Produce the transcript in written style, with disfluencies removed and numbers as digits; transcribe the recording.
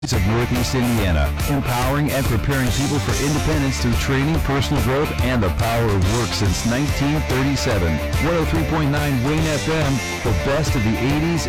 of Northeast Indiana, empowering and preparing people for independence through training, personal growth, and the power of work since 1937. 103.9 Wayne FM, the best of the 80s,